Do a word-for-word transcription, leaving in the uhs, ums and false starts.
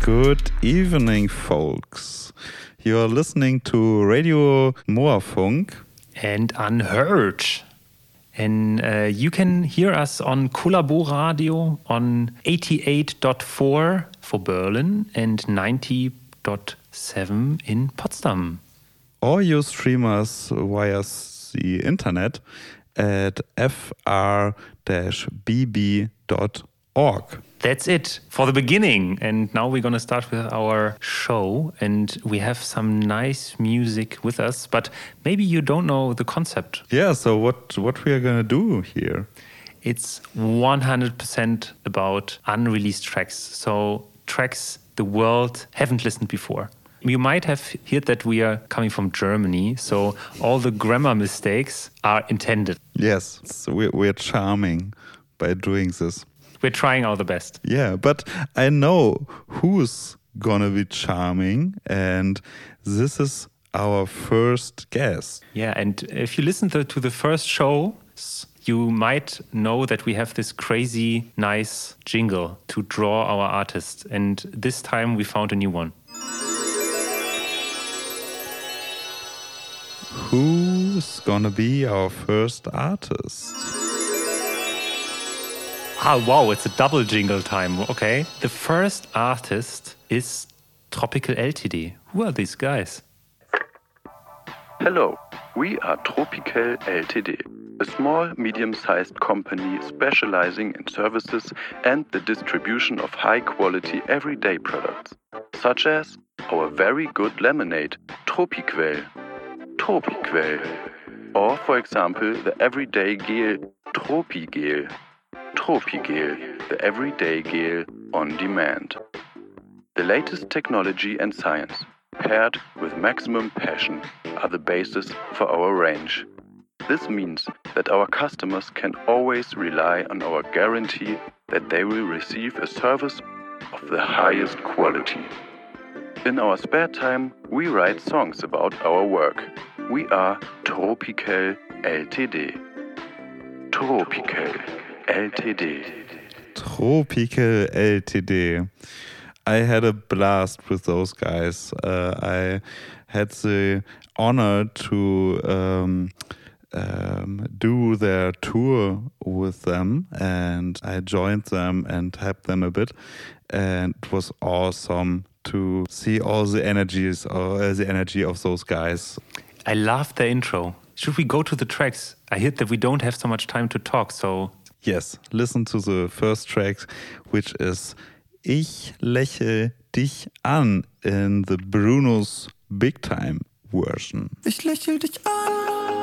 Good evening, folks. You're listening to Radio Moorfunk and Unheard. And uh, you can hear us on Collabo Radio on eighty-eight point four for Berlin and ninety point seven in Potsdam. Or you stream us via the internet at f r b b dot org. That's it for the beginning. And now we're going to start with our show. And we have some nice music with us. But maybe you don't know the concept. Yeah, so what, what we are going to do here? It's one hundred percent about unreleased tracks. So tracks the world haven't listened before. You might have heard that we are coming from Germany. So all the grammar mistakes are intended. Yes, so we're, we're charming by doing this. We're trying our the best. Yeah, but I know who's gonna be charming, and this is our first guest. Yeah, and if you listen to, to the first show, you might know that we have this crazy, nice jingle to draw our artists. And this time we found a new one. Who's gonna be our first artist? Ah, wow, it's a double jingle time. Okay. The first artist is Tropical L T D. Who are these guys? Hello, we are Tropical L T D, a small, medium-sized company specializing in services and the distribution of high-quality everyday products, such as our very good lemonade, Tropiquel, Tropiquel, or, for example, the everyday gel, Tropigel, Tropigel, the everyday gel on demand. The latest technology and science, paired with maximum passion, are the basis for our range. This means that our customers can always rely on our guarantee that they will receive a service of the highest quality. In our spare time, we write songs about our work. We are Tropical L T D. Tropical L T D. Tropical L T D. I had a blast with those guys. Uh, I had the honor to um, um, do their tour with them, and I joined them and helped them a bit. And it was awesome to see all the energies, or the energy of those guys. I love the intro. Should we go to the tracks? I heard that we don't have so much time to talk, so... Yes, listen to the first track, which is Ich lächel dich an in the Bruno's Big Time version. Ich lächel dich an.